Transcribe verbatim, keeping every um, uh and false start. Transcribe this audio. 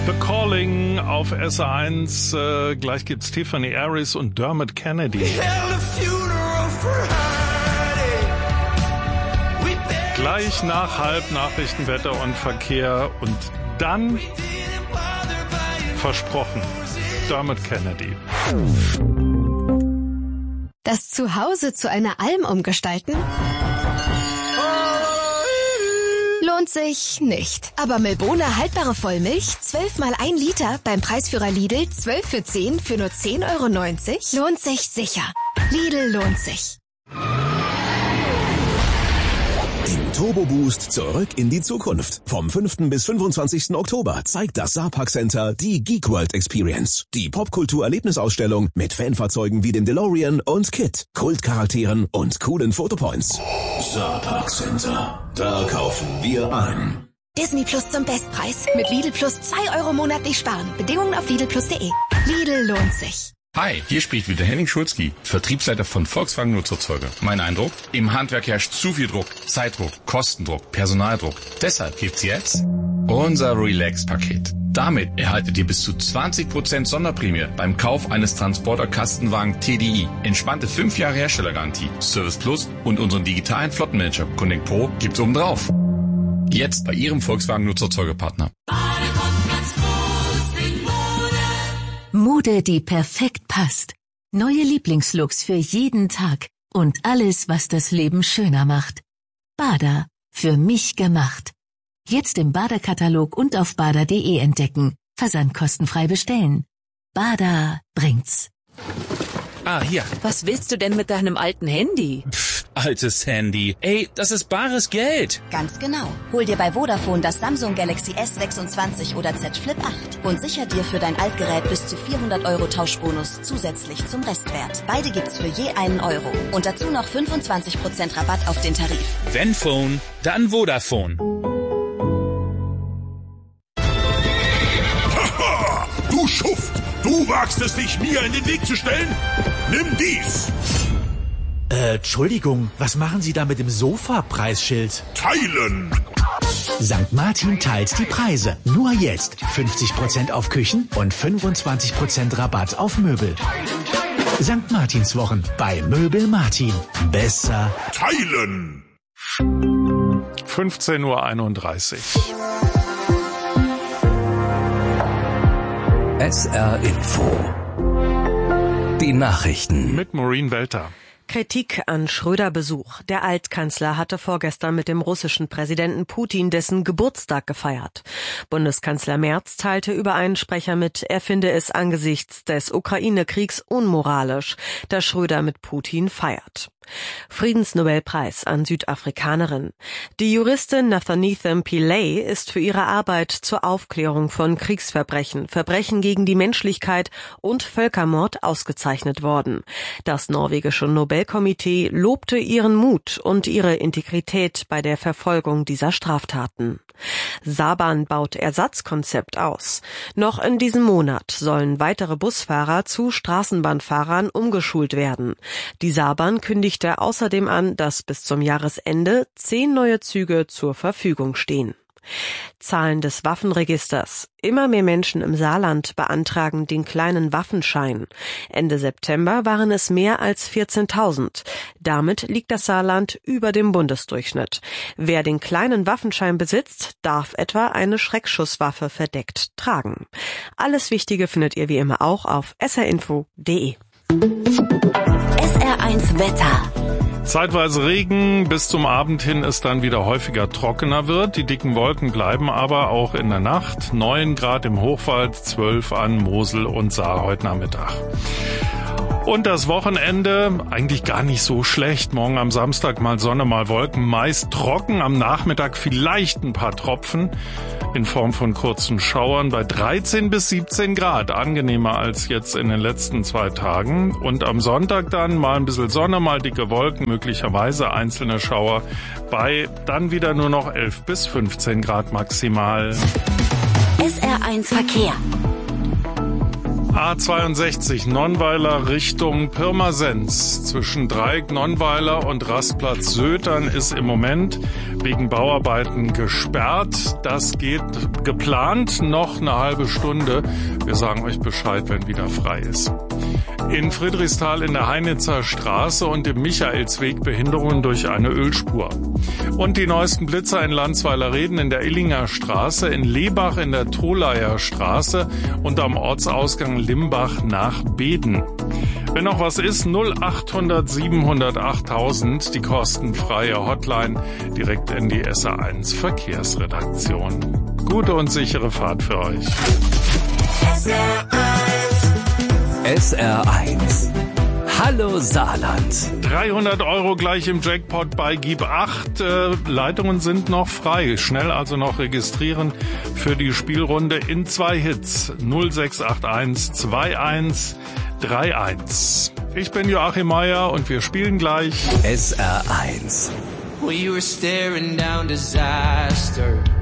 The Calling auf S R eins. Äh, gleich gibt's Tiffany Harris und Dermot Kennedy. Gleich nach halb Nachrichten, Wetter und Verkehr und dann versprochen Dermot Kennedy. Das Zuhause zu einer Alm umgestalten? Lohnt sich nicht. Aber Milbona haltbare Vollmilch, zwölf mal ein Liter, beim Preisführer Lidl, zwölf für zehn für nur zehn Euro neunzig, lohnt sich sicher. Lidl lohnt sich. Im Turbo Boost zurück in die Zukunft. Vom fünften bis fünfundzwanzigsten Oktober zeigt das Saarpark Center die Geek World Experience. Die Popkultur-Erlebnisausstellung mit Fanfahrzeugen wie dem DeLorean und Kit, Kultcharakteren und coolen Fotopoints. Saarpark Center. Da kaufen wir ein. Disney Plus zum Bestpreis. Mit Lidl Plus zwei Euro monatlich sparen. Bedingungen auf lidl plus punkt de. Lidl lohnt sich. Hi, hier spricht wieder Henning Schulzki, Vertriebsleiter von Volkswagen Nutzerzeuger. Mein Eindruck? Im Handwerk herrscht zu viel Druck, Zeitdruck, Kostendruck, Personaldruck. Deshalb gibt's jetzt unser Relax-Paket. Damit erhaltet ihr bis zu zwanzig Prozent Sonderprämie beim Kauf eines Transporter-Kastenwagen T D I. Entspannte fünf Jahre Herstellergarantie, Service Plus und unseren digitalen Flottenmanager Connect Pro gibt's oben drauf. Jetzt bei Ihrem Volkswagen Nutzerzeugerpartner. Mode, die perfekt passt. Neue Lieblingslooks für jeden Tag und alles, was das Leben schöner macht. Bada, für mich gemacht. Jetzt im Bada-Katalog und auf bada punkt de entdecken. Versandkostenfrei bestellen. Bada bringt's. Ah, hier. Was willst du denn mit deinem alten Handy? Pff, altes Handy. Ey, das ist bares Geld. Ganz genau. Hol dir bei Vodafone das Samsung Galaxy S sechsundzwanzig oder Z Flip acht und sicher dir für dein Altgerät bis zu vierhundert Euro Tauschbonus zusätzlich zum Restwert. Beide gibt's für je einen Euro. Und dazu noch fünfundzwanzig Prozent Rabatt auf den Tarif. Wenn Phone, dann Vodafone. Haha, du Schuft! Du wagst es, dich mir in den Weg zu stellen? Nimm dies! Äh, Entschuldigung, was machen Sie da mit dem Sofa-Preisschild? Teilen! Sankt Martin teilt die Preise. Nur jetzt fünfzig Prozent auf Küchen und fünfundzwanzig Prozent Rabatt auf Möbel. Sankt Martinswochen bei Möbel Martin. Besser teilen! fünfzehn Uhr einunddreißig. S R Info. Die Nachrichten. Mit Maureen Welter. Kritik an Schröder-Besuch. Der Altkanzler hatte vorgestern mit dem russischen Präsidenten Putin dessen Geburtstag gefeiert. Bundeskanzler Merz teilte über einen Sprecher mit, er finde es angesichts des Ukraine-Kriegs unmoralisch, dass Schröder mit Putin feiert. Friedensnobelpreis an Südafrikanerin. Die Juristin Nathanethan Pillay ist für ihre Arbeit zur Aufklärung von Kriegsverbrechen, Verbrechen gegen die Menschlichkeit und Völkermord ausgezeichnet worden. Das norwegische Nobelkomitee lobte ihren Mut und ihre Integrität bei der Verfolgung dieser Straftaten. Saarbahn baut Ersatzkonzept aus. Noch in diesem Monat sollen weitere Busfahrer zu Straßenbahnfahrern umgeschult werden. Die Saarbahn kündigte außerdem an, dass bis zum Jahresende zehn neue Züge zur Verfügung stehen. Zahlen des Waffenregisters. Immer mehr Menschen im Saarland beantragen den kleinen Waffenschein. Ende September waren es mehr als vierzehntausend. Damit liegt das Saarland über dem Bundesdurchschnitt. Wer den kleinen Waffenschein besitzt, darf etwa eine Schreckschusswaffe verdeckt tragen. Alles Wichtige findet ihr wie immer auch auf s r info punkt de. S R eins Wetter. Zeitweise Regen, bis zum Abend hin es dann wieder häufiger trockener wird. Die dicken Wolken bleiben aber auch in der Nacht. neun Grad im Hochwald, zwölf an Mosel und Saar heute Nachmittag. Und das Wochenende eigentlich gar nicht so schlecht. Morgen am Samstag mal Sonne, mal Wolken, meist trocken. Am Nachmittag vielleicht ein paar Tropfen in Form von kurzen Schauern bei dreizehn bis siebzehn Grad. Angenehmer als jetzt in den letzten zwei Tagen. Und am Sonntag dann mal ein bisschen Sonne, mal dicke Wolken, möglicherweise einzelne Schauer bei dann wieder nur noch elf bis fünfzehn Grad maximal. S R eins Verkehr. A zweiundsechzig Nonnweiler Richtung Pirmasens. Zwischen Dreieck Nonnweiler und Rastplatz Sötern ist im Moment wegen Bauarbeiten gesperrt. Das geht geplant noch eine halbe Stunde. Wir sagen euch Bescheid, wenn wieder frei ist. In Friedrichsthal in der Heinitzer Straße und im Michaelsweg Behinderungen durch eine Ölspur. Und die neuesten Blitzer in Landsweiler-Reden in der Illinger Straße, in Lebach in der Tolayer Straße und am Ortsausgang Limbach nach Beden. Wenn noch was ist, null achthundert siebenhundert achttausend, die kostenfreie Hotline direkt in die S R eins Verkehrsredaktion. Gute und sichere Fahrt für euch. S R eins. Hallo Saarland. dreihundert Euro gleich im Jackpot bei Gib acht. Äh, Leitungen sind noch frei. Schnell also noch registrieren für die Spielrunde in zwei Hits. null sechs acht eins zwei eins drei eins. Ich bin Joachim Meier und wir spielen gleich S R eins. We were staring down disaster.